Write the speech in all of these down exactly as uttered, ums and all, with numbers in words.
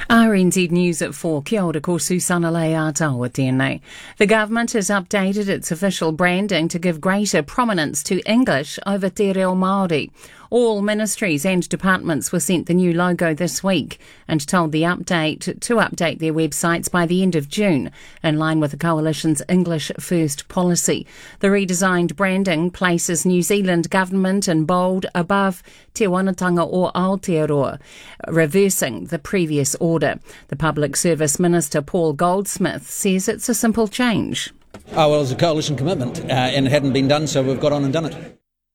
R N Z News at four. Kia ora, ko Susana Leata tēnei. The government has updated its official branding to give greater prominence to English over Te Reo Māori. All ministries and departments were sent the new logo this week and told the update to update their websites by the end of June, in line with the Coalition's English First policy. The redesigned branding places New Zealand government in bold above Te Wanatanga o Aotearoa, reversing the previous order. The Public Service Minister Paul Goldsmith says it's a simple change. Oh, well, it was a coalition commitment uh, and it hadn't been done, so we've got on and done it.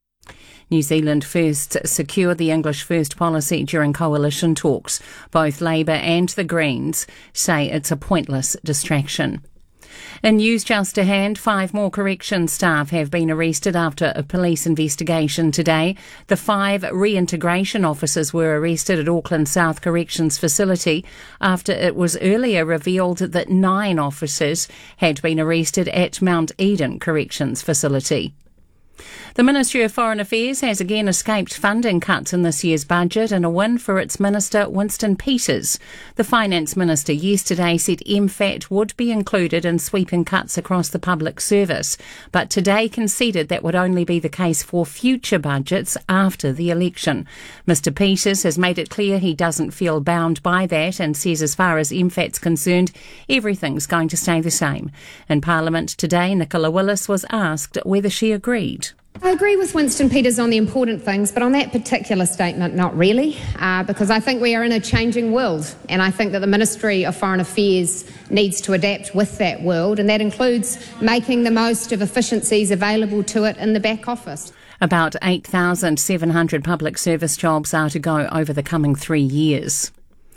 New Zealand First secured the English First policy during coalition talks. Both Labour and the Greens say it's a pointless distraction. In news just to hand, five more corrections staff have been arrested after a police investigation today. The five reintegration officers were arrested at Auckland South Corrections Facility after it was earlier revealed that nine officers had been arrested at Mount Eden Corrections Facility. The Ministry of Foreign Affairs has again escaped funding cuts in this year's budget, and a win for its Minister Winston Peters. The Finance Minister yesterday said M FAT would be included in sweeping cuts across the public service, but today conceded that would only be the case for future budgets after the election. Mister Peters has made it clear he doesn't feel bound by that and says as far as M FAT's concerned, everything's going to stay the same. In Parliament today, Nicola Willis was asked whether she agreed. I agree with Winston Peters on the important things, but on that particular statement, not really, uh, because I think we are in a changing world, and I think that the Ministry of Foreign Affairs needs to adapt with that world, and that includes making the most of efficiencies available to it in the back office. About eight thousand seven hundred public service jobs are to go over the coming three years.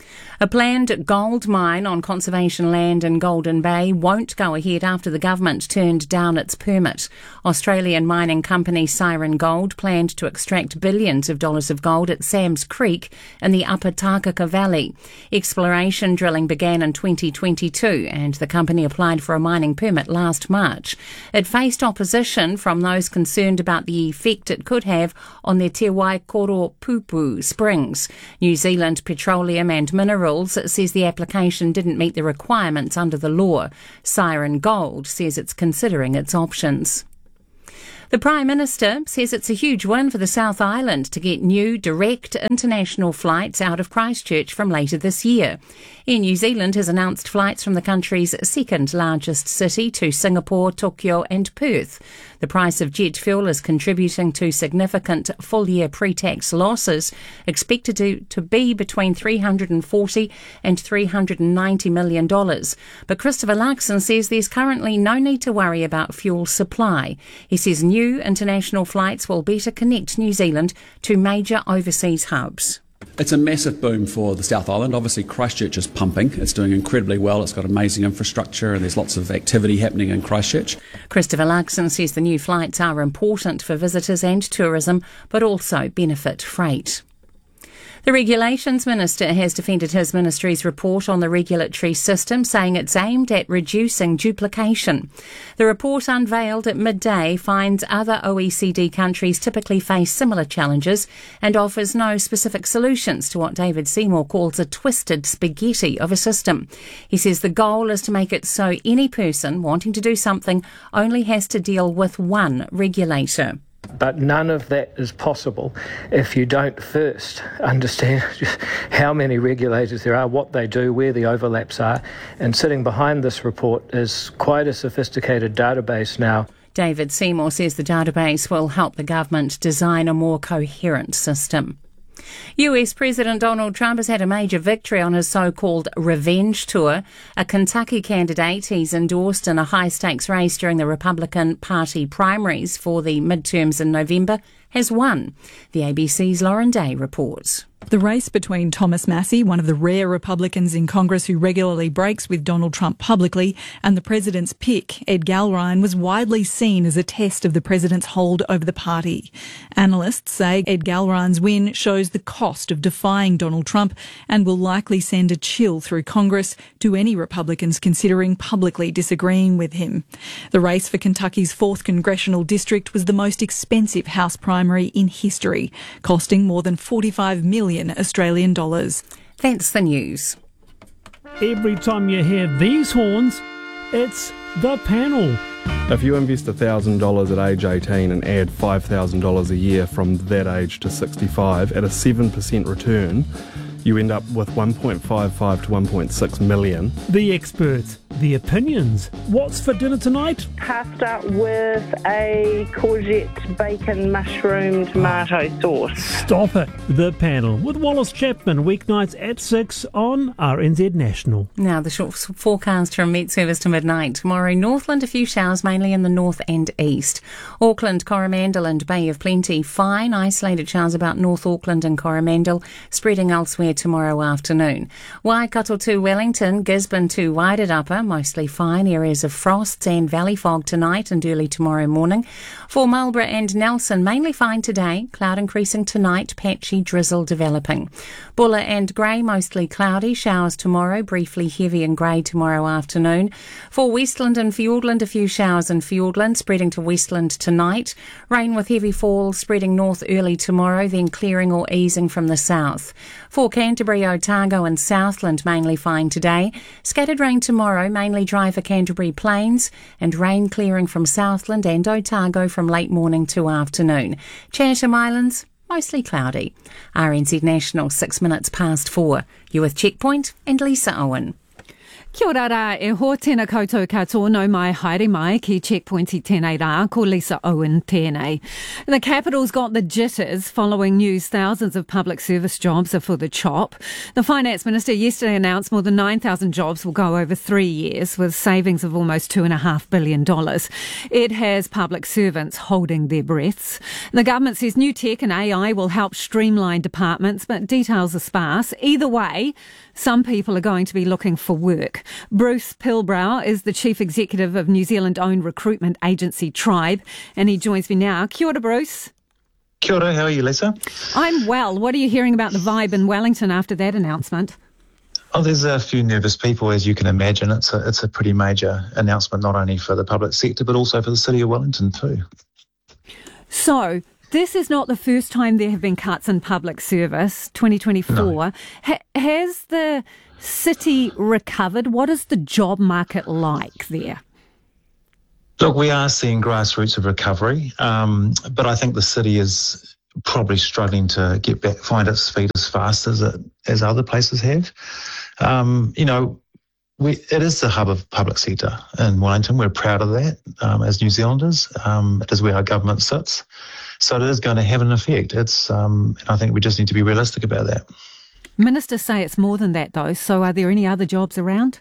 A planned gold mine on conservation land in Golden Bay won't go ahead after the government turned down its permit. Australian mining company Siren Gold planned to extract billions of dollars of gold at Sam's Creek in the Upper Takaka Valley. Exploration drilling began in twenty twenty-two and the company applied for a mining permit last March. It faced opposition from those concerned about the effect it could have on their Te Waikoropupu springs. New Zealand Petroleum and Minerals says the application didn't meet the requirements under the law. Siren Gold says it's considering its options. The Prime Minister says it's a huge win for the South Island to get new direct international flights out of Christchurch from later this year. Air New Zealand has announced flights from the country's second largest city to Singapore, Tokyo and Perth. The price of jet fuel is contributing to significant full-year pre-tax losses, expected to, to be between three hundred forty and three hundred ninety million dollars. But Christopher Luxon says there's currently no need to worry about fuel supply. He says new international flights will better connect New Zealand to major overseas hubs. It's a massive boom for the South Island. Obviously, Christchurch is pumping. It's doing incredibly well. It's got amazing infrastructure and there's lots of activity happening in Christchurch. Christopher Luxon says the new flights are important for visitors and tourism, but also benefit freight. The Regulations Minister has defended his ministry's report on the regulatory system, saying it's aimed at reducing duplication. The report unveiled at midday finds other O E C D countries typically face similar challenges and offers no specific solutions to what David Seymour calls a twisted spaghetti of a system. He says the goal is to make it so any person wanting to do something only has to deal with one regulator. But none of that is possible if you don't first understand just how many regulators there are, what they do, where the overlaps are. And sitting behind this report is quite a sophisticated database now. David Seymour says the database will help the government design a more coherent system. U S President Donald Trump has had a major victory on his so-called revenge tour. A Kentucky candidate he's endorsed in a high-stakes race during the Republican Party primaries for the midterms in November has won. The A B C's Lauren Day reports. The race between Thomas Massie, one of the rare Republicans in Congress who regularly breaks with Donald Trump publicly, and the president's pick, Ed Galbraith, was widely seen as a test of the president's hold over the party. Analysts say Ed Galbraith's win shows the cost of defying Donald Trump and will likely send a chill through Congress to any Republicans considering publicly disagreeing with him. The race for Kentucky's fourth congressional district was the most expensive House primary in history, costing more than forty-five million Australian dollars. That's the news. every time you hear these horns, it's the panel. If you invest one thousand dollars at age eighteen and add five thousand dollars a year from that age to sixty-five at a seven percent return, you end up with one point five five to one point six million. The experts, the opinions. What's for dinner tonight? Pasta with a courgette, bacon, mushroom, tomato sauce. Stop it. The Panel with Wallace Chapman, weeknights at six on R N Z National. Now, the short forecast from Met Service to midnight. Tomorrow, Northland, a few showers, mainly in the north and east. Auckland, Coromandel and Bay of Plenty, fine. Isolated showers about North Auckland and Coromandel, spreading elsewhere tomorrow afternoon. Waikato to Wellington, Gisborne to Wairarapa, mostly fine. Areas of frosts and valley fog tonight and early tomorrow morning. For Marlborough and Nelson, mainly fine today. Cloud increasing tonight, patchy drizzle developing. Buller and Grey, mostly cloudy. Showers tomorrow, briefly heavy and grey tomorrow afternoon. For Westland and Fiordland, a few showers in Fiordland, spreading to Westland tonight. Rain with heavy fall spreading north early tomorrow, then clearing or easing from the south. For Canterbury, Otago and Southland, mainly fine today. Scattered rain tomorrow, mainly dry for Canterbury Plains, and rain clearing from Southland and Otago from late morning to afternoon. Chatham Islands, mostly cloudy. R N Z National, six minutes past four. You with Checkpoint and Lisa Owen. Kia ora rā, e ho tēnā koutou katoa no mai haere mai ki Checkpoint i tēnei rā, ko Lisa Owen tēnei. The capital's got the jitters following news thousands of public service jobs are for the chop. The Finance Minister yesterday announced more than nine thousand jobs will go over three years with savings of almost two point five billion dollars. It has public servants holding their breaths. The government says new tech and A I will help streamline departments, but details are sparse. Either way, some people are going to be looking for work. Bruce Pilbrow is the Chief Executive of New Zealand-owned recruitment agency Tribe, and he joins me now. Kia ora, Bruce. Kia ora, how are you, Lisa? I'm well. What are you hearing about the vibe in Wellington after that announcement? Oh, there's a few nervous people, as you can imagine. It's a, it's a pretty major announcement, not only for the public sector, but also for the City of Wellington too. So, this is not the first time there have been cuts in public service, twenty twenty-four. No. Ha- has the city recovered? What is the job market like there? Look, we are seeing grassroots of recovery, um, but I think the city is probably struggling to get back, find its feet as fast as it, as other places have. Um, you know, we, it is the hub of public sector in Wellington. We're proud of that um, as New Zealanders. Um, it is where our government sits. So it is going to have an effect. It's, um, and I think we just need to be realistic about that. Ministers say it's more than that, though. So are there any other jobs around?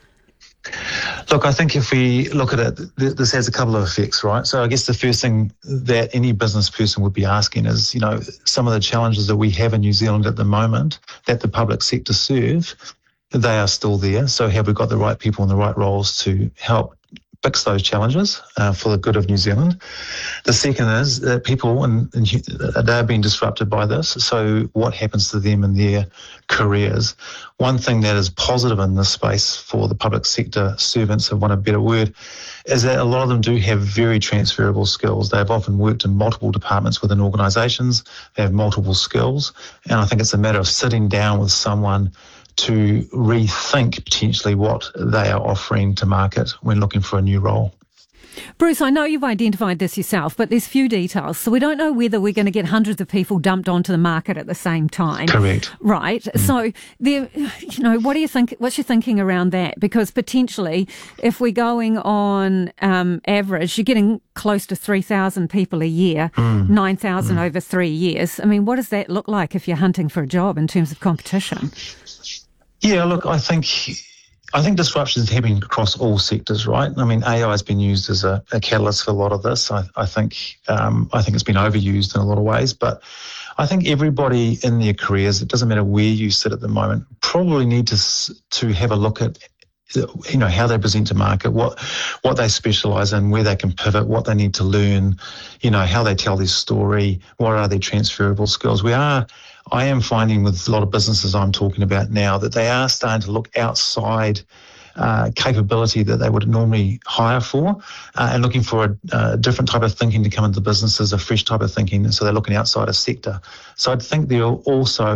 Look, I think if we look at it, th- this has a couple of effects, right? So I guess the first thing that any business person would be asking is, you know, some of the challenges that we have in New Zealand at the moment that the public sector serve, they are still there. So have we got the right people in the right roles to help fix those challenges uh, for the good of New Zealand? The second is that people, and, and they're being disrupted by this, so what happens to them in their careers? One thing that is positive in this space for the public sector servants, for want of a better word, is that a lot of them do have very transferable skills. They've often worked in multiple departments within organisations, they have multiple skills, and I think it's a matter of sitting down with someone to rethink potentially what they are offering to market when looking for a new role. Bruce, I know you've identified this yourself, but there's few details, so we don't know whether we're going to get hundreds of people dumped onto the market at the same time. Correct. Right. Mm. So, there, you know, what do you think? What's your thinking around that? Because potentially, if we're going on um, average, you're getting close to three thousand people a year, mm. nine thousand mm. over three years. I mean, what does that look like if you're hunting for a job in terms of competition? Yeah, look, I think I think disruption is happening across all sectors, right? I mean, A I has been used as a, a catalyst for a lot of this. I, I think um, I think it's been overused in a lot of ways, but I think everybody in their careers, it doesn't matter where you sit at the moment, probably need to to have a look at, you know, how they present to market, what what they specialise in, where they can pivot, what they need to learn, you know, how they tell their story, what are their transferable skills. We are, I am finding with a lot of businesses I'm talking about now that they are starting to look outside uh, capability that they would normally hire for uh, and looking for a, a different type of thinking to come into businesses, a fresh type of thinking, and so they're looking outside a sector. So I think there are also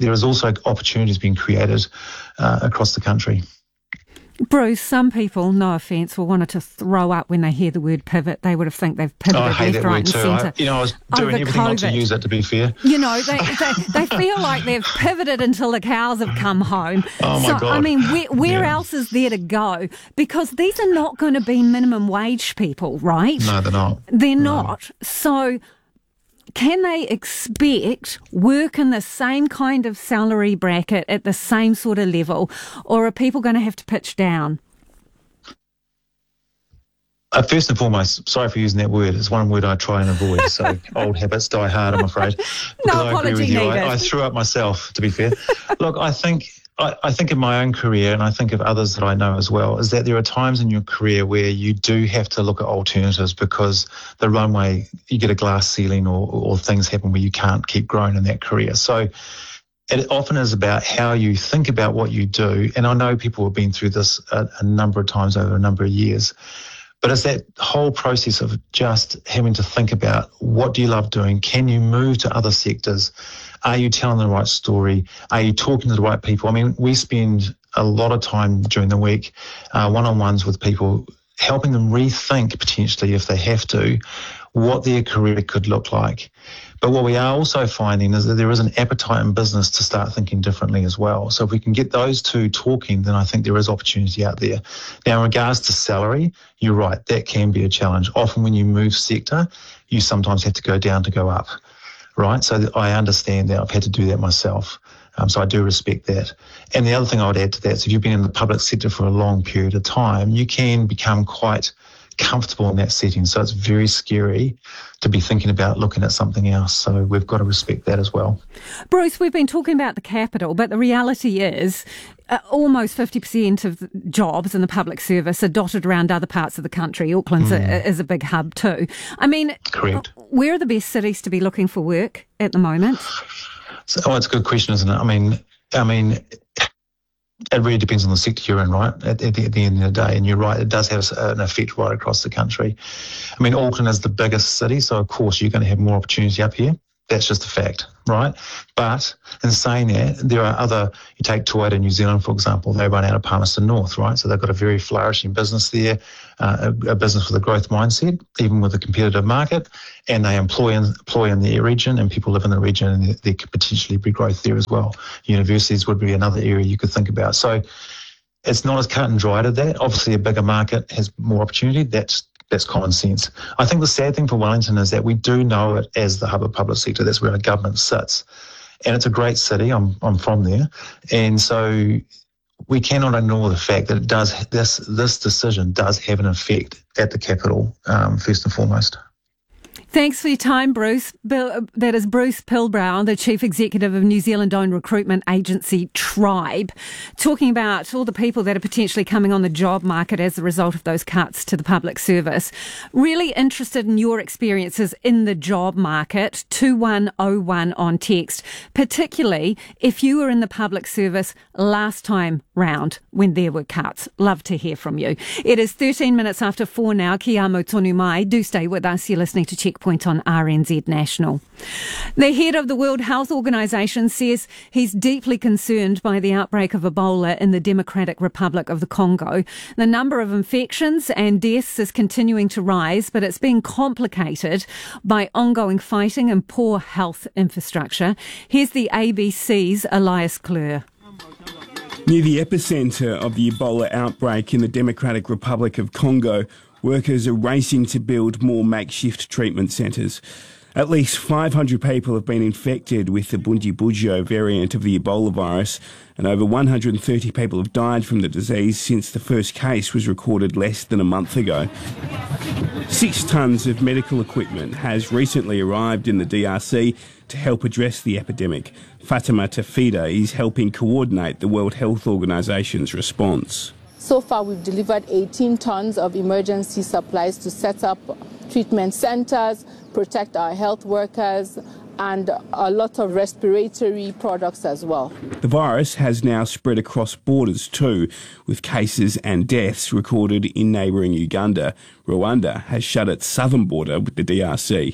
there is also opportunities being created uh, across the country. Bruce, some people, no offence, will want to throw up when they hear the word pivot. They would have think they've pivoted oh, I hate left, that right word and too. centre. I, you know, I was doing everything COVID. not to use it, to be fair. You know, they, they, they feel like they've pivoted until the cows have come home. Oh, my so, God. I mean, where, where Yeah. else is there to go? Because these are not going to be minimum wage people, right? No, they're not. They're No. not. So can they expect work in the same kind of salary bracket at the same sort of level, or are people going to have to pitch down? Uh, first and foremost, sorry for using that word. It's one word I try and avoid. So old habits die hard, I'm afraid. No Because I agree apology with you. needed. I, I threw up myself, to be fair. Look, I think I, I think of my own career, and I think of others that I know as well, is that there are times in your career where you do have to look at alternatives because the runway, you get a glass ceiling, or, or things happen where you can't keep growing in that career. So it often is about how you think about what you do. And I know people have been through this a, a number of times over a number of years. But it's that whole process of just having to think about, what do you love doing? Can you move to other sectors? Are you telling the right story? Are you talking to the right people? I mean, we spend a lot of time during the week, uh, one-on-ones with people, helping them rethink potentially, if they have to, what their career could look like. But what we are also finding is that there is an appetite in business to start thinking differently as well. So if we can get those two talking, then I think there is opportunity out there. Now, in regards to salary, you're right, that can be a challenge. Often when you move sector, you sometimes have to go down to go up, right? So I understand that. I've had to do that myself. Um, so I do respect that. And the other thing I would add to that is, if you've been in the public sector for a long period of time, you can become quite comfortable in that setting. So it's very scary to be thinking about looking at something else. So we've got to respect that as well. Bruce, we've been talking about the capital, but the reality is uh, almost fifty percent of jobs in the public service are dotted around other parts of the country. Auckland's Mm. a, is a big hub too. I mean, Correct. where are the best cities to be looking for work at the moment? So, oh, it's a good question, isn't it? I mean, I mean, it really depends on the sector you're in, right? At, at, the, at the end of the day, and you're right, it does have an effect right across the country. I mean, Auckland is the biggest city, so of course you're going to have more opportunity up here. That's just a fact, right? But in saying that, there are other, you take Toyota New Zealand, for example, they run out of Palmerston North, right? So they've got a very flourishing business there, uh, a, a business with a growth mindset, even with a competitive market, and they employ in, employ in their region, and people live in the region, and there, there could potentially be growth there as well. Universities would be another area you could think about. So it's not as cut and dried as that. Obviously, a bigger market has more opportunity. That's That's common sense. I think the sad thing for Wellington is that we do know it as the hub of public sector. That's where our government sits. And it's a great city. I'm I'm from there. And so we cannot ignore the fact that it does this this decision does have an effect at the capital, um, first and foremost. Thanks for your time, Bruce. Bill, that is Bruce Pilbrow, the Chief Executive of New Zealand-owned recruitment agency Tribe, talking about all the people that are potentially coming on the job market as a result of those cuts to the public service. Really interested in your experiences in the job market, two one oh one on text, particularly if you were in the public service last time round when there were cuts. Love to hear from you. It is thirteen minutes after four now. Ki amo tonu mai. Do stay with us. You're listening to Checkpoint on R N Z National. The head of the World Health Organization says he's deeply concerned by the outbreak of Ebola in the Democratic Republic of the Congo. The number of infections and deaths is continuing to rise, but it's being complicated by ongoing fighting and poor health infrastructure. Here's the A B C's Elias Kleur. Near the epicentre of the Ebola outbreak in the Democratic Republic of Congo, workers are racing to build more makeshift treatment centres. At least five hundred people have been infected with the Bundibugyo variant of the Ebola virus, and over one hundred thirty people have died from the disease since the first case was recorded less than a month ago. Six tonnes of medical equipment has recently arrived in the D R C to help address the epidemic. Fatima Tafida is helping coordinate the World Health Organization's response. So far, we've delivered eighteen tons of emergency supplies to set up treatment centers, protect our health workers, and a lot of respiratory products as well. The virus has now spread across borders too, with cases and deaths recorded in neighbouring Uganda. Rwanda has shut its southern border with the D R C.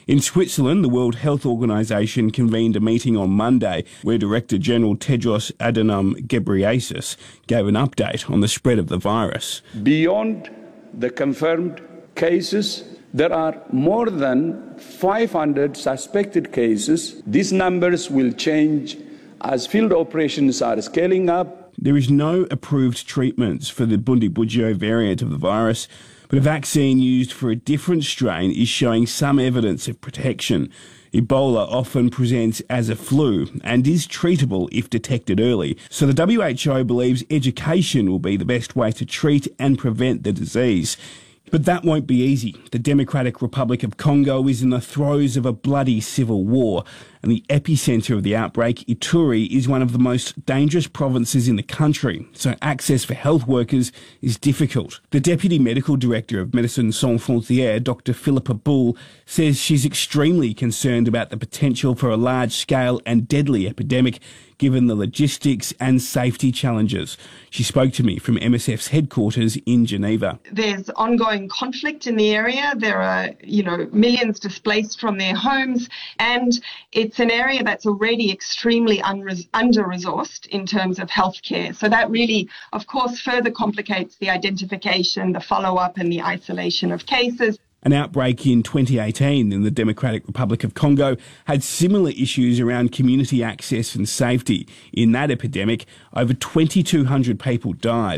In Switzerland, the World Health Organization convened a meeting on Monday where Director General Tedros Adhanom Ghebreyesus gave an update on the spread of the virus. Beyond the confirmed cases, there are more than five hundred suspected cases. These numbers will change as field operations are scaling up. There is no approved treatments for the Bundibugyo variant of the virus, but a vaccine used for a different strain is showing some evidence of protection. Ebola often presents as a flu and is treatable if detected early. So the W H O believes education will be the best way to treat and prevent the disease. But that won't be easy. The Democratic Republic of Congo is in the throes of a bloody civil war, and the epicentre of the outbreak, Ituri, is one of the most dangerous provinces in the country, so access for health workers is difficult. The Deputy Medical Director of Médecins Sans Frontières, Doctor Philippa Bull, says she's extremely concerned about the potential for a large-scale and deadly epidemic, given the logistics and safety challenges. She spoke to me from M S F's headquarters in Geneva. There's ongoing conflict in the area. There are, you know, millions displaced from their homes, and it's an area that's already extremely unre- under-resourced in terms of healthcare. So that really, of course, further complicates the identification, the follow-up and the isolation of cases. An outbreak in twenty eighteen in the Democratic Republic of Congo had similar issues around community access and safety. In that epidemic, over twenty-two hundred people died.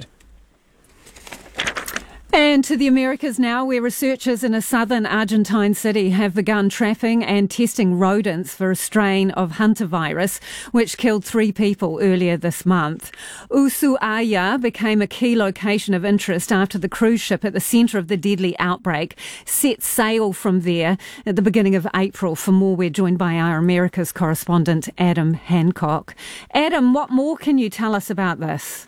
And to the Americas now, where researchers in a southern Argentine city have begun trapping and testing rodents for a strain of hantavirus, which killed three people earlier this month. Ushuaia became a key location of interest after the cruise ship at the centre of the deadly outbreak set sail from there at the beginning of April. For more, we're joined by our Americas correspondent, Adam Hancock. Adam, what more can you tell us about this?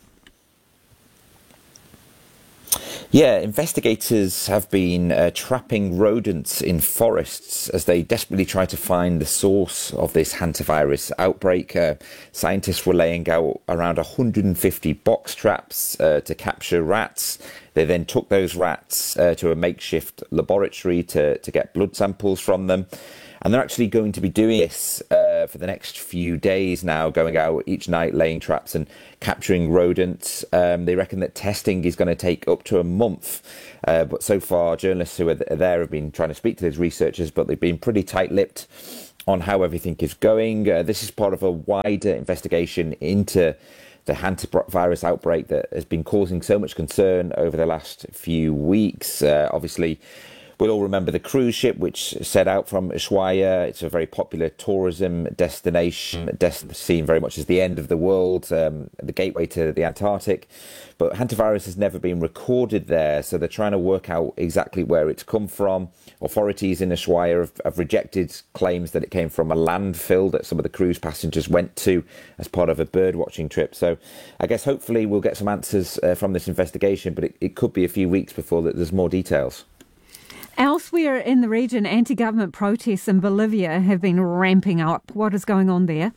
Yeah, investigators have been uh, trapping rodents in forests as they desperately try to find the source of this hantavirus outbreak. Uh, scientists were laying out around one hundred fifty box traps uh, to capture rats. They then took those rats uh, to a makeshift laboratory to, to get blood samples from them. And they're actually going to be doing this uh, for the next few days now, going out each night, laying traps and capturing rodents. Um, they reckon that testing is going to take up to a month. Uh, but so far, journalists who are there have been trying to speak to these researchers, but they've been pretty tight-lipped on how everything is going. Uh, this is part of a wider investigation into the hantavirus outbreak that has been causing so much concern over the last few weeks. Uh, obviously, we'll all remember the cruise ship which set out from Ushuaia. It's a very popular tourism destination, des- seen very much as the end of the world, um, the gateway to the Antarctic. But hantavirus has never been recorded there, so they're trying to work out exactly where it's come from. Authorities in Ushuaia have, have rejected claims that it came from a landfill that some of the cruise passengers went to as part of a bird-watching trip. So I guess hopefully we'll get some answers uh, from this investigation, but it, it could be a few weeks before there's more details. Elsewhere in the region, anti-government protests in Bolivia have been ramping up. What is going on there?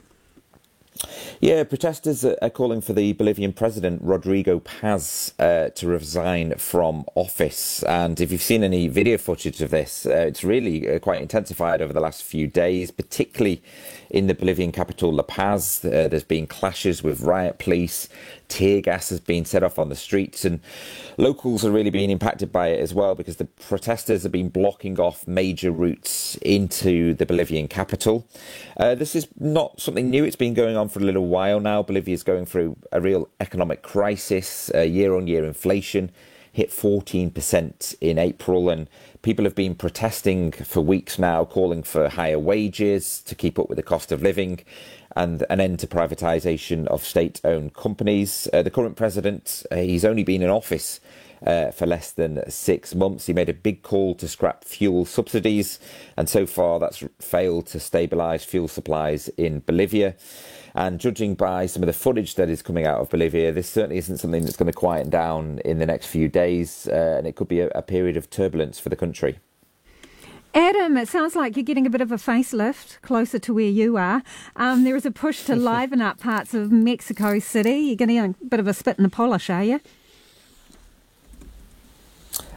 Yeah, protesters are calling for the Bolivian president, Rodrigo Paz, uh, to resign from office. And if you've seen any video footage of this, uh, it's really uh, quite intensified over the last few days, particularly in the Bolivian capital, La Paz. Uh, there's been clashes with riot police. Tear gas has been set off on the streets, and locals are really being impacted by it as well because the protesters have been blocking off major routes into the Bolivian capital. Uh, this is not something new. It's been going on for a little while now. Bolivia is going through a real economic crisis. Uh, year-on-year inflation hit fourteen percent in April, and people have been protesting for weeks now, calling for higher wages to keep up with the cost of living and an end to privatisation of state-owned companies. Uh, the current president, uh, he's only been in office uh, for less than six months. He made a big call to scrap fuel subsidies, and so far that's failed to stabilise fuel supplies in Bolivia. And judging by some of the footage that is coming out of Bolivia, this certainly isn't something that's going to quieten down in the next few days, uh, and it could be a, a period of turbulence for the country. Adam, it sounds like you're getting a bit of a facelift closer to where you are. Um, there is a push to liven up parts of Mexico City. You're getting a bit of a spit and a polish, are you?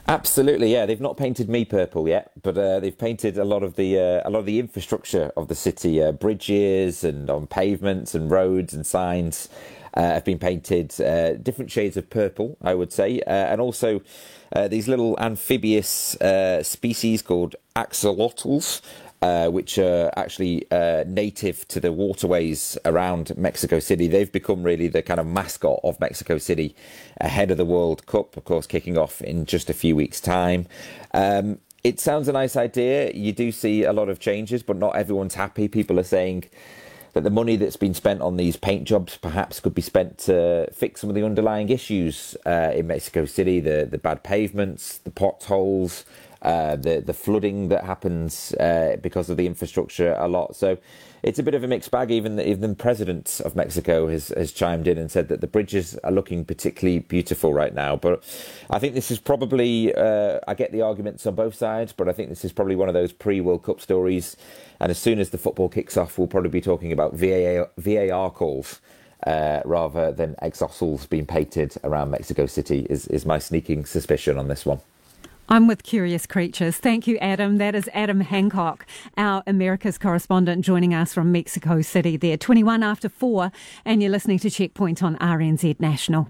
Absolutely, yeah. They've not painted me purple yet, but uh, they've painted a lot of the uh, a lot of the infrastructure of the city, uh, bridges and on pavements and roads and signs uh, have been painted uh, different shades of purple, I would say, uh, and also uh, these little amphibious uh, species called axolotls. Uh, which are actually uh, native to the waterways around Mexico City. They've become really the kind of mascot of Mexico City ahead of the World Cup, of course, kicking off in just a few weeks' time. Um, it sounds a nice idea. You do see a lot of changes, but not everyone's happy. People are saying that the money that's been spent on these paint jobs perhaps could be spent to fix some of the underlying issues uh, in Mexico City, the, the bad pavements, the potholes, Uh, the the flooding that happens uh, because of the infrastructure a lot. So it's a bit of a mixed bag. Even the, even the president of Mexico has, has chimed in and said that the bridges are looking particularly beautiful right now. But I think this is probably, uh, I get the arguments on both sides, but I think this is probably one of those pre-World Cup stories. And as soon as the football kicks off, we'll probably be talking about V A R, V A R calls uh, rather than exostals being painted around Mexico City is, is my sneaking suspicion on this one. I'm with Curious Creatures. Thank you, Adam. That is Adam Hancock, our America's correspondent, joining us from Mexico City there. twenty-one after four, and you're listening to Checkpoint on R N Z National.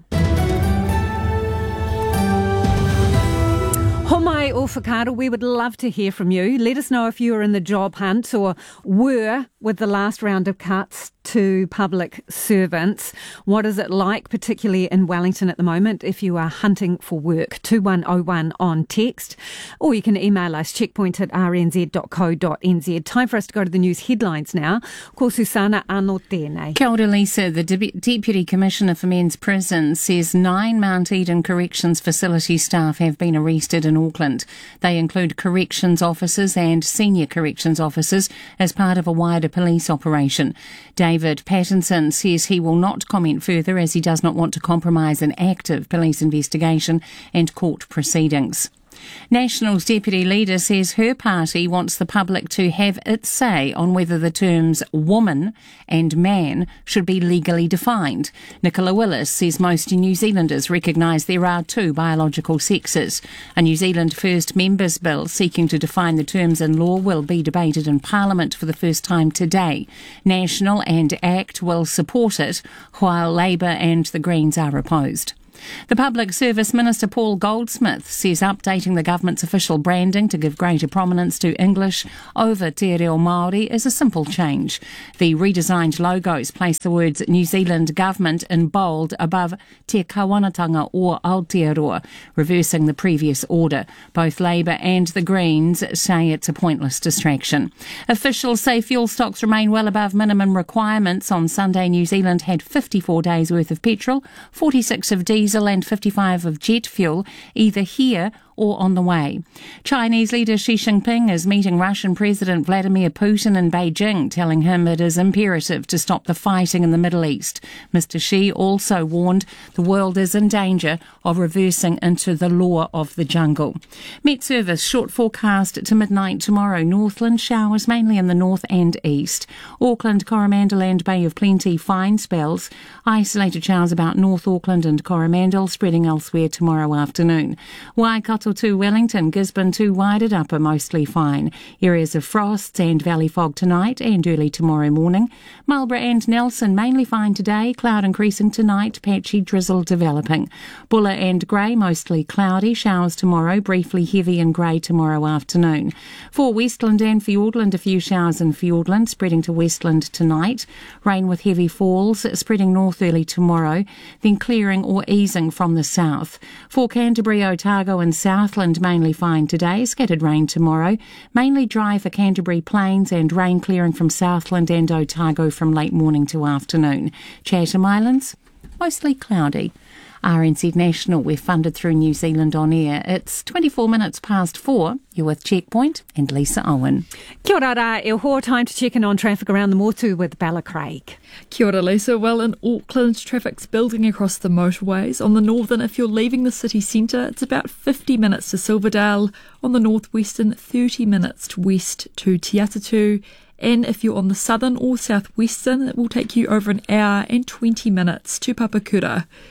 Homai o Whakaaro, we would love to hear from you. Let us know if you are in the job hunt or were with the last round of cuts to public servants. What is it like, particularly in Wellington at the moment, if you are hunting for work? two one oh one on text, or you can email us, checkpoint at r n z dot co dot n z. Time for us to go to the news headlines now. Ko Susana Ano tēnei. Kia ora, Lisa. The De- Deputy Commissioner for Men's Prisons says nine Mount Eden Corrections facility staff have been arrested in Auckland. They include corrections officers and senior corrections officers as part of a wider police operation. David Pattinson says he will not comment further as he does not want to compromise an active police investigation and court proceedings. National's deputy leader says her party wants the public to have its say on whether the terms woman and man should be legally defined. Nicola Willis says most New Zealanders recognise there are two biological sexes. A New Zealand First Members Bill seeking to define the terms in law will be debated in Parliament for the first time today. National and ACT will support it, while Labour and the Greens are opposed. The Public Service Minister Paul Goldsmith says updating the government's official branding to give greater prominence to English over Te Reo Māori is a simple change. The redesigned logos place the words New Zealand Government in bold above Te Kawanatanga or Aotearoa, reversing the previous order. Both Labour and the Greens say it's a pointless distraction. Officials say fuel stocks remain well above minimum requirements. On Sunday, New Zealand had fifty-four days' worth of petrol, forty-six of diesel, and fifty-five of jet fuel, either here or on the way. Chinese leader Xi Jinping is meeting Russian President Vladimir Putin in Beijing, telling him it is imperative to stop the fighting in the Middle East. Mister Xi also warned the world is in danger of reversing into the law of the jungle. Met Service short forecast to midnight tomorrow. Northland showers mainly in the north and east. Auckland, Coromandel and Bay of Plenty fine spells. Isolated showers about North Auckland and Coromandel, spreading elsewhere tomorrow afternoon. Waikato to Wellington, Gisborne to Wairadapa mostly fine. Areas of frosts and valley fog tonight and early tomorrow morning. Marlborough and Nelson mainly fine today, cloud increasing tonight, patchy drizzle developing. Buller and Grey mostly cloudy, showers tomorrow, briefly heavy and grey tomorrow afternoon. For Westland and Fiordland, a few showers in Fiordland, spreading to Westland tonight. Rain with heavy falls, spreading north early tomorrow, then clearing or easing from the south. For Canterbury, Otago and Southland, mainly fine today, scattered rain tomorrow, mainly dry for Canterbury Plains and rain clearing from Southland and Otago from late morning to afternoon. Chatham Islands, mostly cloudy. R N Z National, we're funded through New Zealand On Air. It's twenty-four minutes past four. You're with Checkpoint and Lisa Owen. Kia ora rā, e hoa, time to check in on traffic around the Motu with Bella Craig. Kia ora, Lisa. Well, in Auckland, traffic's building across the motorways. On the northern, if you're leaving the city centre, it's about fifty minutes to Silverdale. On the northwestern, thirty minutes to west to Te Atatu. And if you're on the southern or southwestern, it will take you over an hour and twenty minutes to Papakura.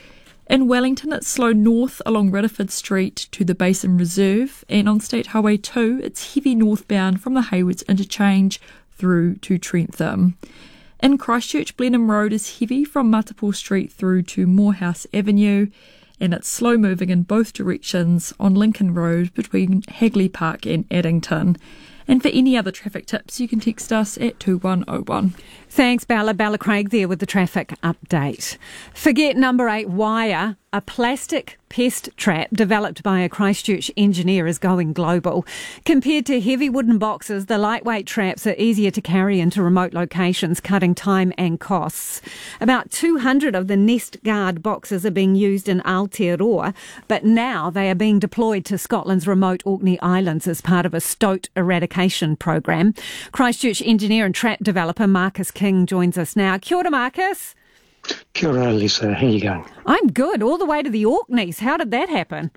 In Wellington, it's slow north along Rutherford Street to the Basin Reserve, and on State Highway two, it's heavy northbound from the Haywards Interchange through to Trentham. In Christchurch, Blenheim Road is heavy from Matapo Street through to Morehouse Avenue, and it's slow moving in both directions on Lincoln Road between Hagley Park and Addington. And for any other traffic tips, you can text us at two one oh one. Thanks, Bella. Bella Craig there with the traffic update. Forget number eight wire. A plastic pest trap developed by a Christchurch engineer is going global. Compared to heavy wooden boxes, the lightweight traps are easier to carry into remote locations, cutting time and costs. About two hundred of the Nest Guard boxes are being used in Aotearoa, but now they are being deployed to Scotland's remote Orkney Islands as part of a stoat eradication program. Christchurch engineer and trap developer Marcus King joins us now. Kia ora, Marcus. Kia ora, Lisa. How are you going? I'm good. All the way to the Orkneys. How did that happen?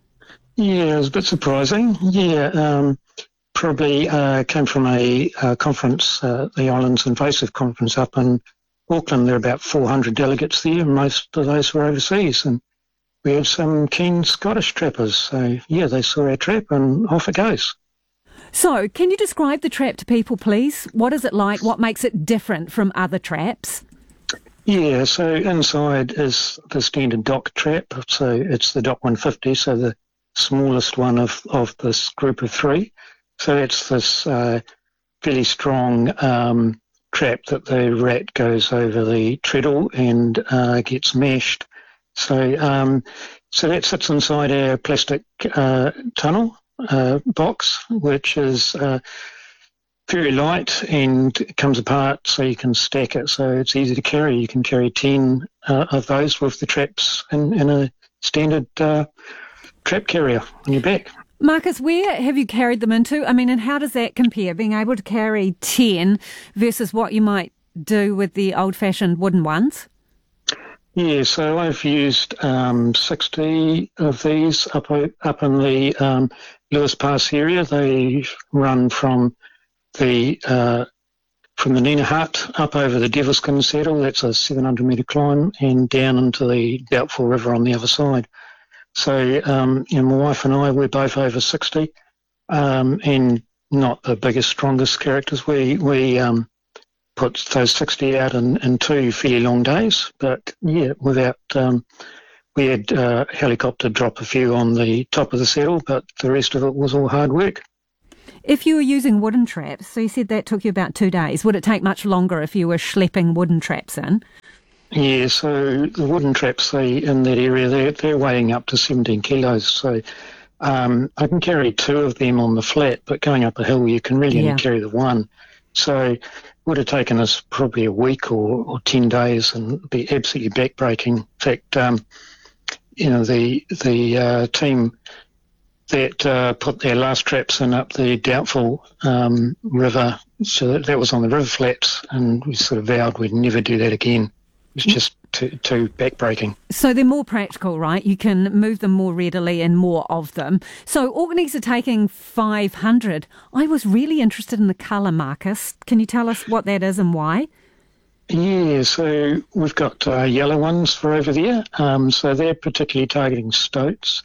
Yeah, it was a bit surprising. Yeah, um, probably uh, came from a uh, conference, uh, the Islands Invasive Conference up in Auckland. There are about four hundred delegates there, and most of those were overseas. And we had some keen Scottish trappers. So, yeah, they saw our trap and off it goes. So, can you describe the trap to people, please? What is it like? What makes it different from other traps? Yeah, so inside is the standard dock trap. So it's the Dock one fifty, so the smallest one of, of this group of three. So it's this uh, fairly strong um, trap that the rat goes over the treadle and uh, gets meshed. So um, so that sits inside our plastic uh, tunnel uh, box, which is uh, very light and comes apart, so you can stack it. So it's easy to carry. You can carry ten uh, of those with the traps in, in a standard uh, trap carrier on your back. Marcus, where have you carried them into? I mean, and how does that compare, being able to carry ten versus what you might do with the old-fashioned wooden ones? Yeah, so I've used um, sixty of these up up in the um, Lewis Pass area. They run from the uh, from the Nina Hut up over the Devilskin Saddle, that's a seven hundred metre climb, and down into the Doubtful River on the other side. So um, you know, my wife and I, we're both over sixty, um, and not the biggest, strongest characters. We we um, put those sixty out in, in two fairly long days, but yeah, without um, we had uh, helicopter drop a few on the top of the saddle, but the rest of it was all hard work. If you were using wooden traps, so you said that took you about two days, would it take much longer if you were schlepping wooden traps in? Yeah, so the wooden traps they, in that area, they're, they're weighing up to seventeen kilos. So um, I can carry two of them on the flat, but going up a hill you can really yeah. only carry the one. So it would have taken us probably a week or, or ten days and be absolutely backbreaking. In fact, um, you know, the, the uh, team that uh, put their last traps in up the Doubtful um, River, so that, that was on the river flats, and we sort of vowed we'd never do that again. It's just too, too backbreaking. So they're more practical, right? You can move them more readily and more of them. So Orkneys are taking five hundred. I was really interested in the colour, Marcus. Can you tell us what that is and why? Yeah, so we've got uh, yellow ones for over there. Um, so they're particularly targeting stoats.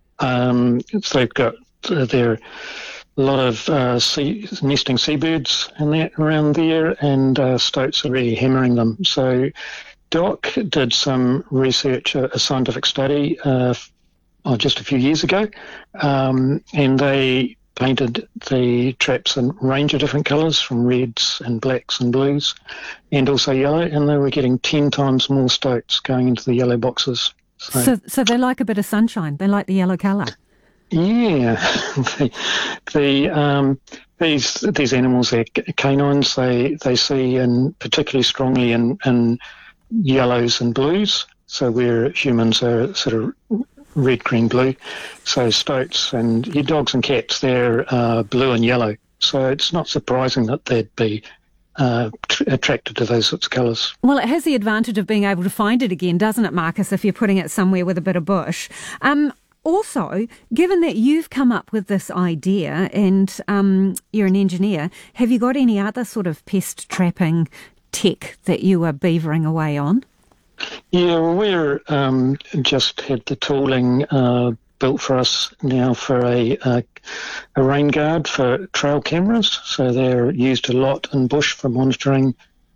Um, so they've got uh, there are a lot of uh, sea, nesting seabirds in that around there, and uh, stoats are really hammering them. So Doc did some research, a, a scientific study, uh, oh, just a few years ago, um, and they painted the traps in a range of different colours, from reds and blacks and blues, and also yellow, and they were getting ten times more stoats going into the yellow boxes. So, so, so they like a bit of sunshine. They like the yellow colour. Yeah, the, the um, these these animals, they're canines. They they see in particularly strongly in, in yellows and blues. So where humans are sort of red, green, blue. So stoats and your dogs and cats, they're uh, blue and yellow. So it's not surprising that they'd be Uh, tr- attracted to those sorts of colours. Well, it has the advantage of being able to find it again, doesn't it, Marcus, if you're putting it somewhere with a bit of bush. Um, also, given that you've come up with this idea and um, you're an engineer, have you got any other sort of pest trapping tech that you are beavering away on? Yeah, well, we're um, just had the tooling uh, built for us now for a, a a rain guard for trail cameras. So they're used a lot in bush for monitoring,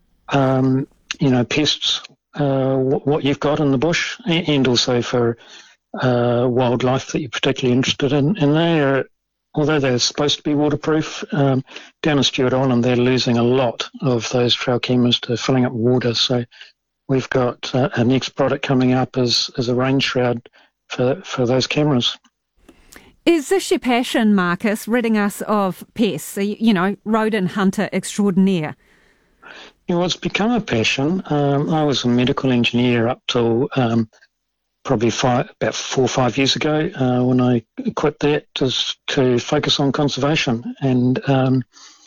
um, you know, pests, uh, what, what you've got in the bush, and also for uh, wildlife that you're particularly interested in. And they are, although they're supposed to be waterproof, um, down in Stewart Island they're losing a lot of those trail cameras to filling up water. So we've got uh, a next product coming up as, as a rain shroud for, for those cameras. Is this your passion, Marcus, ridding us of pests, you know, rodent hunter extraordinaire? Yeah, well, it's become a passion. Um, I was a medical engineer up till um, probably five, about four or five years ago uh, when I quit that just to focus on conservation. And um,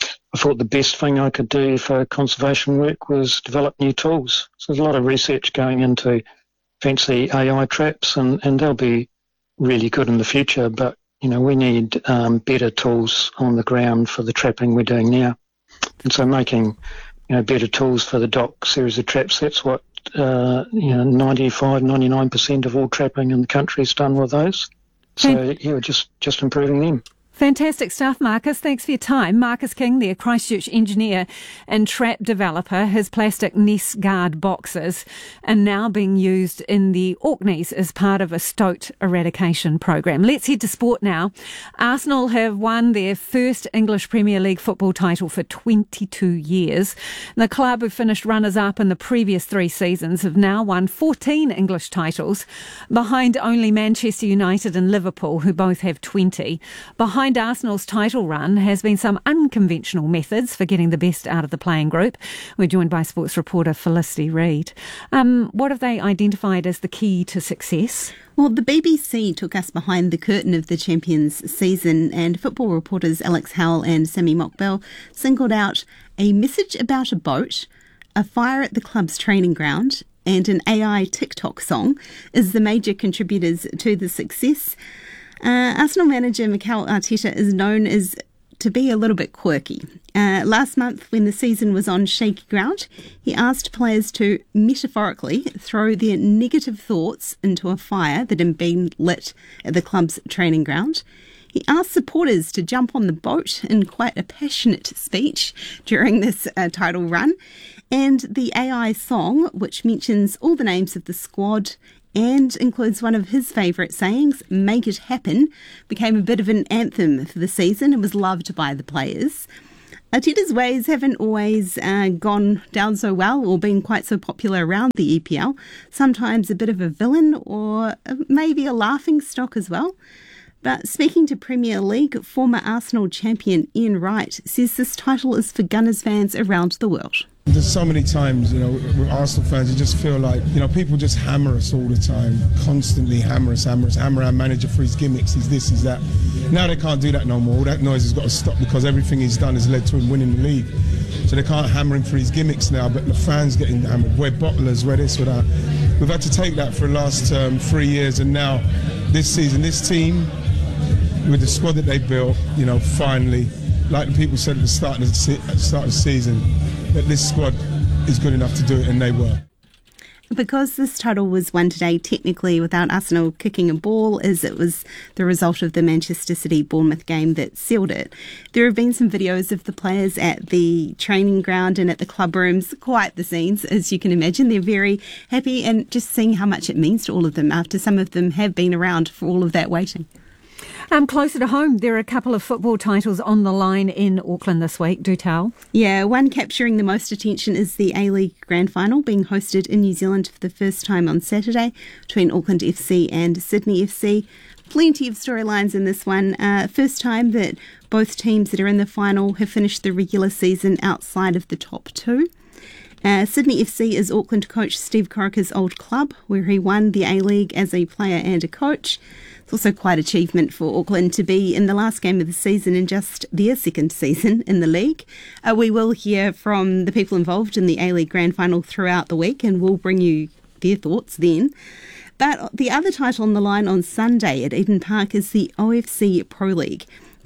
I thought the best thing I could do for conservation work was develop new tools. So there's a lot of research going into fancy A I traps, and, and they'll be really good in the future. But, you know, we need um, better tools on the ground for the trapping we're doing now. And so making, you know, better tools for the D O C series of traps, that's what, uh, you know, ninety-five, ninety-nine percent of all trapping in the country is done with those. So, yeah, we're just, just improving them. Fantastic stuff, Marcus. Thanks for your time. Marcus King, the Christchurch engineer and trap developer. His plastic Nest Guard boxes are now being used in the Orkneys as part of a stoat eradication program. Let's head to sport now. Arsenal have won their first English Premier League football title for twenty-two years. The club, who finished runners-up in the previous three seasons, have now won fourteen English titles, behind only Manchester United and Liverpool, who both have twenty. Behind Arsenal's title run has been some unconventional methods for getting the best out of the playing group. We're joined by sports reporter Felicity Reid. Um, what have they identified as the key to success? Well, the B B C took us behind the curtain of the Champions season, and football reporters Alex Howell and Sammy Mockbell singled out a message about a boat, a fire at the club's training ground, and an A I TikTok song as the major contributors to the success. Uh, Arsenal manager Mikel Arteta is known as to be a little bit quirky. Uh, last month, when the season was on shaky ground, he asked players to metaphorically throw their negative thoughts into a fire that had been lit at the club's training ground. He asked supporters to jump on the boat in quite a passionate speech during this uh, title run. And the A I song, which mentions all the names of the squad and includes one of his favourite sayings, "Make it happen," became a bit of an anthem for the season and was loved by the players. Arteta's ways haven't always uh, gone down so well or been quite so popular around the E P L. Sometimes a bit of a villain or maybe a laughing stock as well. But speaking to Premier League, former Arsenal champion Ian Wright says this title is for Gunners fans around the world. There's so many times, you know, with Arsenal fans, you just feel like, you know, people just hammer us all the time, constantly hammer us, hammer us, hammer our manager for his gimmicks, he's this, he's that. Now they can't do that no more. All that noise has got to stop because everything he's done has led to him winning the league. So they can't hammer him for his gimmicks now, but the fans getting hammered. We're bottlers, we're this, we're that. We've had to take that for the last um, three years, and now this season, this team, with the squad that they built, you know, finally, like the people said at the start of the, se- at the, start of the season, that this squad is good enough to do it, and they were. Because this title was won today technically without Arsenal kicking a ball, as it was the result of the Manchester City-Bournemouth game that sealed it, there have been some videos of the players at the training ground and at the club rooms. Quite the scenes, as you can imagine. They're very happy, and just seeing how much it means to all of them after some of them have been around for all of that waiting. Um, closer to home, there are a couple of football titles on the line in Auckland this week. Do tell. Yeah, one capturing the most attention is the A-League Grand Final, being hosted in New Zealand for the first time on Saturday between Auckland F C and Sydney F C. Plenty of storylines in this one. Uh, first time that both teams that are in the final have finished the regular season outside of the top two. Uh, Sydney F C is Auckland coach Steve Corica's old club, where he won the A-League as a player and a coach. It's also quite an achievement for Auckland to be in the last game of the season in just their second season in the league. Uh, we will hear from the people involved in the A-League Grand Final throughout the week, and we'll bring you their thoughts then. But the other title on the line on Sunday at Eden Park is the O F C Pro League.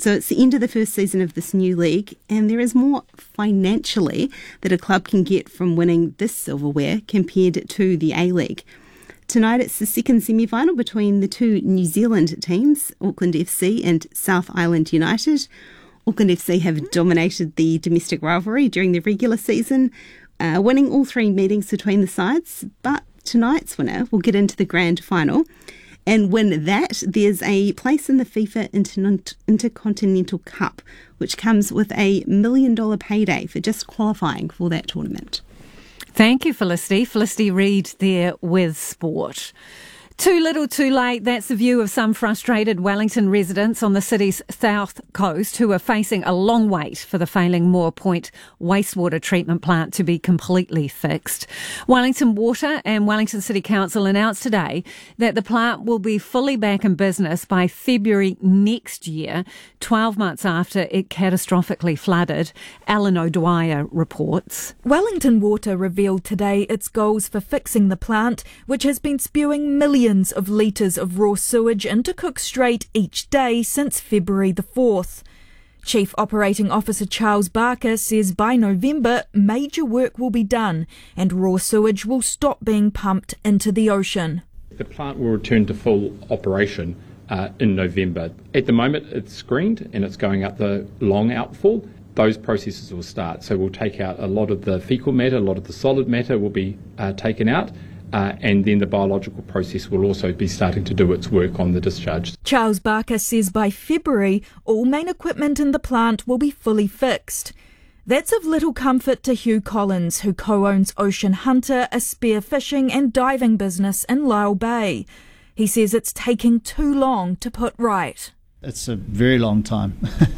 So it's the end of the first season of this new league, and there is more financially that a club can get from winning this silverware compared to the A-League. Tonight it's the second semi-final between the two New Zealand teams, Auckland F C and South Island United. Auckland F C have dominated the domestic rivalry during the regular season, uh, winning all three meetings between the sides, but tonight's winner will get into the grand final. And win that, there's a place in the FIFA Inter- Intercontinental Cup, which comes with a million dollar payday for just qualifying for that tournament. Thank you, Felicity. Felicity Reid there with sport. Too little, too late. That's the view of some frustrated Wellington residents on the city's south coast who are facing a long wait for the failing Moore Point wastewater treatment plant to be completely fixed. Wellington Water and Wellington City Council announced today that the plant will be fully back in business by February next year, twelve months after it catastrophically flooded. Alan O'Dwyer reports. Wellington Water revealed today its goals for fixing the plant, which has been spewing millions of litres of raw sewage into Cook Strait each day since February the fourth. Chief Operating Officer Charles Barker says by November, major work will be done and raw sewage will stop being pumped into the ocean. The plant will return to full operation uh, in November. At the moment, it's screened and it's going up the long outfall. Those processes will start. So we'll take out a lot of the fecal matter, a lot of the solid matter will be uh, taken out. Uh, and then the biological process will also be starting to do its work on the discharge. Charles Barker says by February, all main equipment in the plant will be fully fixed. That's of little comfort to Hugh Collins, who co-owns Ocean Hunter, a spear fishing and diving business in Lyall Bay. He says it's taking too long to put right. It's a very long time.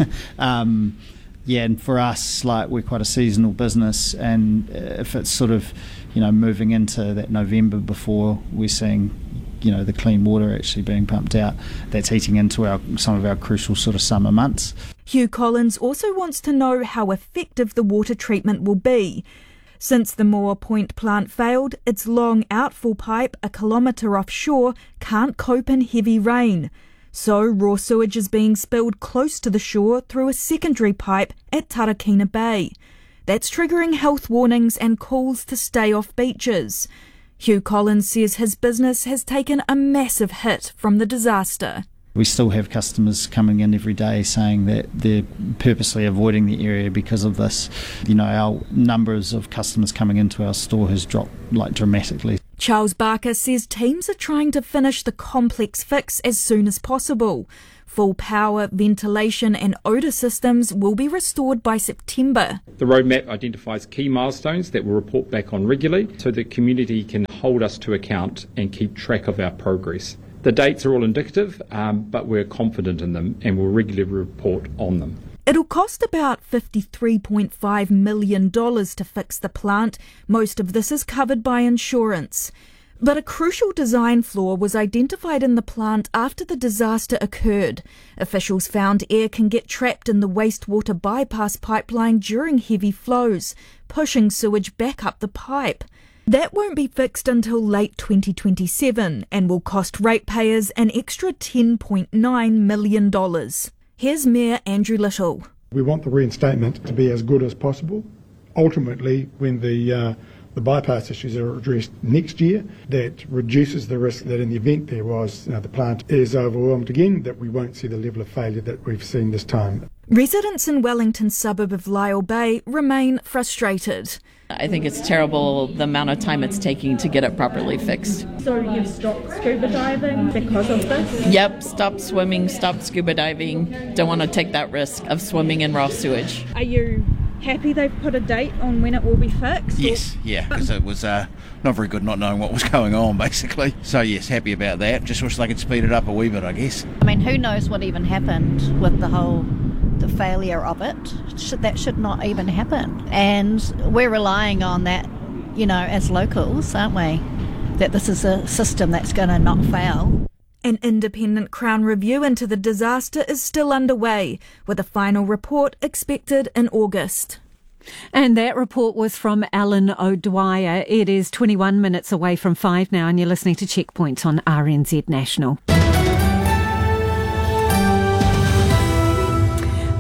um, yeah, and for us, like, we're quite a seasonal business, and if it's sort of, you know, moving into that November before we're seeing, you know, the clean water actually being pumped out, that's eating into our some of our crucial sort of summer months. Hugh Collins also wants to know how effective the water treatment will be. Since the Moore Point plant failed, its long outfall pipe, a kilometre offshore, can't cope in heavy rain. So raw sewage is being spilled close to the shore through a secondary pipe at Tarakina Bay. That's triggering health warnings and calls to stay off beaches. Hugh Collins says his business has taken a massive hit from the disaster. We still have customers coming in every day saying that they're purposely avoiding the area because of this. You know, our numbers of customers coming into our store has dropped like dramatically. Charles Barker says teams are trying to finish the complex fix as soon as possible. Full power, ventilation and odour systems will be restored by September. The roadmap identifies key milestones that we'll report back on regularly so the community can hold us to account and keep track of our progress. The dates are all indicative, um, but we're confident in them and will regularly report on them. It'll cost about fifty-three point five million dollars to fix the plant. Most of this is covered by insurance. But a crucial design flaw was identified in the plant after the disaster occurred. Officials found air can get trapped in the wastewater bypass pipeline during heavy flows, pushing sewage back up the pipe. That won't be fixed until late twenty twenty-seven and will cost ratepayers an extra ten point nine million dollars. Here's Mayor Andrew Little. We want the reinstatement to be as good as possible. Ultimately, when the uh, the bypass issues are addressed next year, that reduces the risk that in the event there was, you know, the plant is overwhelmed again, that we won't see the level of failure that we've seen this time. Residents in Wellington's suburb of Lyall Bay remain frustrated. I think it's terrible the amount of time it's taking to get it properly fixed. So you've stopped scuba diving because of this? Yep, stopped swimming, stopped scuba diving. Don't want to take that risk of swimming in raw sewage. Are you happy they've put a date on when it will be fixed? Yes, yeah, because it was uh, not very good not knowing what was going on, basically. So yes, happy about that. Just wish they could speed it up a wee bit, I guess. I mean, who knows what even happened with the whole the failure of it. Should, that should not even happen. And we're relying on that, you know, as locals, aren't we? That this is a system that's going to not fail. An independent Crown review into the disaster is still underway, with a final report expected in August. And that report was from Alan O'Dwyer. It is twenty-one minutes away from five now, and you're listening to Checkpoint on R N Z National.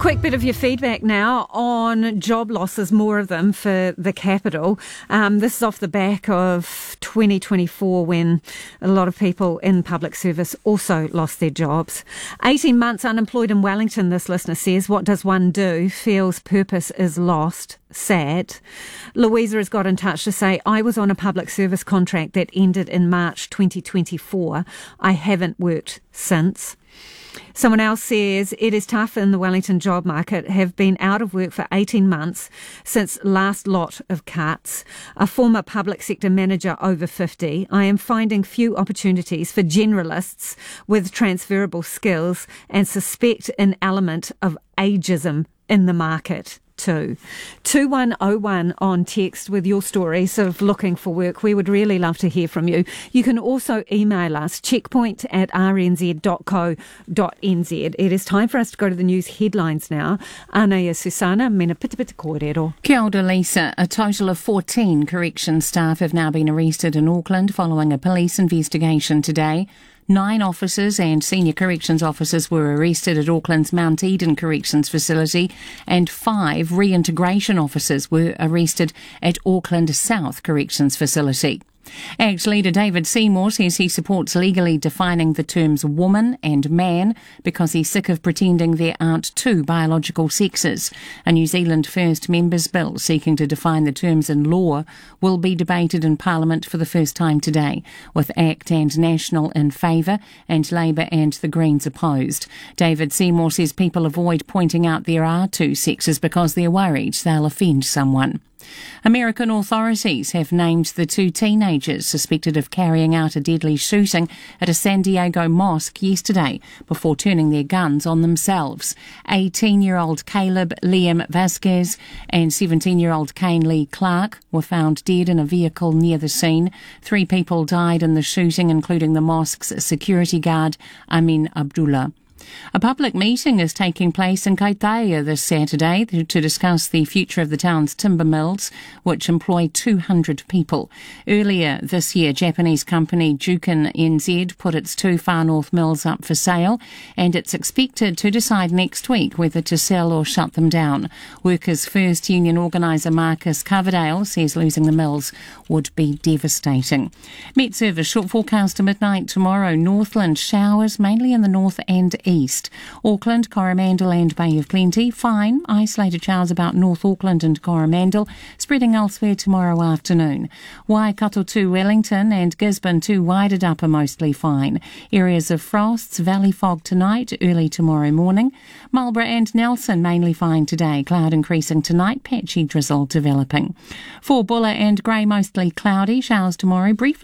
quick bit of your feedback now on job losses, more of them for the capital. Um, this is off the back of twenty twenty-four when a lot of people in public service also lost their jobs. eighteen months unemployed in Wellington, this listener says. What does one do? Feels purpose is lost. Sad. Louisa has got in touch to say, I was on a public service contract that ended in March twenty twenty-four. I haven't worked since. Someone else says, it is tough in the Wellington job market, have been out of work for eighteen months since last lot of cuts. A former public sector manager over fifty. I am finding few opportunities for generalists with transferable skills and suspect an element of ageism in the market too. two one oh one on text with your stories of looking for work. We would really love to hear from you. You can also email us, checkpoint at r n z dot co dot n z. It is time for us to go to the news headlines now. Ana e Susana, mena pita pita kōrero. Kia ora, Lisa. A total of fourteen corrections staff have now been arrested in Auckland following a police investigation today. Nine officers and senior corrections officers were arrested at Auckland's Mount Eden Corrections Facility, and five reintegration officers were arrested at Auckland South Corrections Facility. ACT leader David Seymour says he supports legally defining the terms woman and man because he's sick of pretending there aren't two biological sexes. A New Zealand First Members Bill seeking to define the terms in law will be debated in Parliament for the first time today, with ACT and National in favour and Labour and the Greens opposed. David Seymour says people avoid pointing out there are two sexes because they're worried they'll offend someone. American authorities have named the two teenagers suspected of carrying out a deadly shooting at a San Diego mosque yesterday before turning their guns on themselves. eighteen-year-old Caleb Liam Vasquez and seventeen-year-old Kane Lee Clark were found dead in a vehicle near the scene. Three people died in the shooting, including the mosque's security guard, Amin Abdullah. A public meeting is taking place in Kaitaia this Saturday to discuss the future of the town's timber mills, which employ two hundred people. Earlier this year, Japanese company Jukin N Z put its two Far North mills up for sale, and it's expected to decide next week whether to sell or shut them down. Workers' First union organiser Marcus Coverdale says losing the mills would be devastating. Met Service short forecast to midnight tomorrow. Northland showers, mainly in the north and east. East. Auckland, Coromandel and Bay of Plenty, fine. Isolated showers about North Auckland and Coromandel, spreading elsewhere tomorrow afternoon. Waikato to Wellington and Gisborne to Waidedup are mostly fine. Areas of frosts, valley fog tonight, early tomorrow morning. Marlborough and Nelson mainly fine today. Cloud increasing tonight, patchy drizzle developing. For Buller and Grey, mostly cloudy. Showers tomorrow, briefly